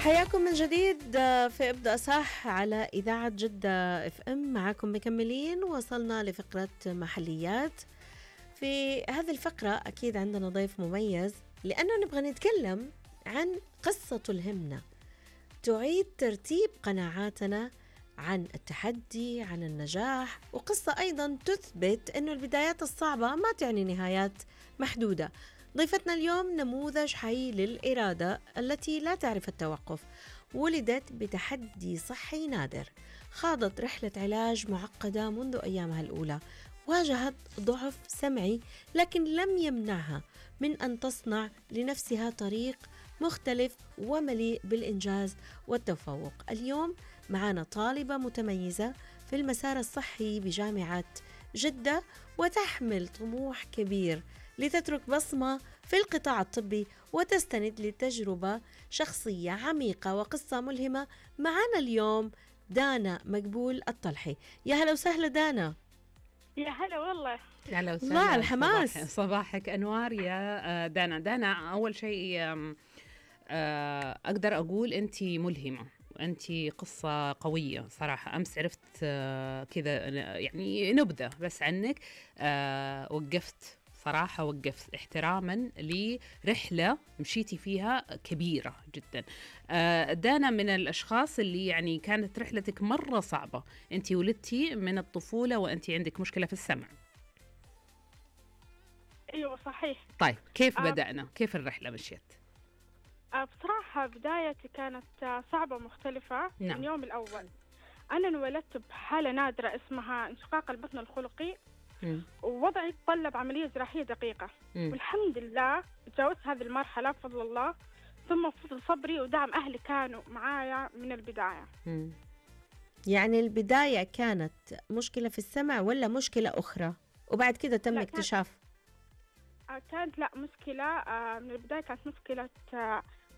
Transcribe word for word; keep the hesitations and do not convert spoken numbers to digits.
حياكم من جديد في ابدأ صح على إذاعة جدة اف ام. معاكم مكملين، وصلنا لفقرة محليات. في هذه الفقرة أكيد عندنا ضيف مميز، لأنه نبغى نتكلم عن قصة تلهمنا تعيد ترتيب قناعاتنا عن التحدي، عن النجاح، وقصة أيضا تثبت أنه البدايات الصعبة ما تعني نهايات محدودة. ضيفتنا اليوم نموذج حي للإرادة التي لا تعرف التوقف. ولدت بتحدي صحي نادر، خاضت رحلة علاج معقدة منذ أيامها الأولى، واجهت ضعف سمعي لكن لم يمنعها من أن تصنع لنفسها طريق مختلف ومليء بالإنجاز والتفوق. اليوم معنا طالبة متميزة في المسار الصحي بجامعة جدة، وتحمل طموح كبير لتترك بصمة في القطاع الطبي وتستند لتجربة شخصية عميقة وقصة ملهمة. معنا اليوم دانا مقبول الطلحي. يا هلا وسهلا دانا. يا هلا والله. يا هلا وسهلا. الله على الحماس. صباح صباحك أنوار يا دانا. دانا أول شيء أقدر أقول أنت ملهمة، أنت قصة قوية صراحة. أمس عرفت كذا يعني نبذة بس عنك. وقفت صراحة، وقفت احتراما لرحلة مشيتي فيها كبيرة جدا. دانا من الأشخاص اللي يعني كانت رحلتك مرة صعبة. أنت ولدتي من الطفولة وأنت عندك مشكلة في السمع. أيوة صحيح. طيب كيف بدأنا؟ كيف الرحلة مشيت؟ بصراحة بدايتي كانت صعبة مختلفة. نعم. اليوم الأول أنا انولدت بحالة نادرة اسمها انشقاق البطن الخلقي، مم. ووضعي تطلب عملية جراحية دقيقة. مم. والحمد لله تجاوزت هذه المرحلة بفضل الله، ثم بفضل صبري ودعم أهلي كانوا معايا من البداية. مم. يعني البداية كانت مشكلة في السمع ولا مشكلة أخرى وبعد كده تم لا، اكتشاف؟ كانت لا مشكلة من البداية، كانت مشكلة